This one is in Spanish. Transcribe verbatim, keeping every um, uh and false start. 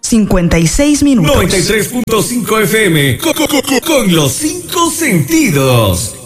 cincuenta y seis minutos. noventa y tres punto cinco F M con, con, con, con los cinco sentidos.